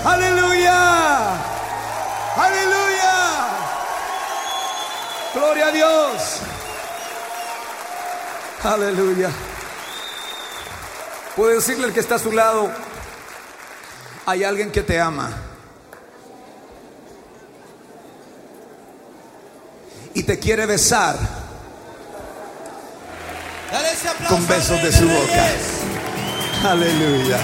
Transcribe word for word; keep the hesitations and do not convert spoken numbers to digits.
Aleluya. Aleluya. Gloria a Dios. Aleluya. Puede decirle al que está a su lado: hay alguien que te ama y te quiere besar con besos de su boca. Aleluya.